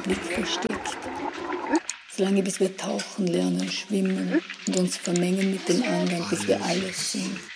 Blick versteckt. Solange bis wir tauchen lernen, schwimmen und uns vermengen mit den anderen, bis wir alles sind.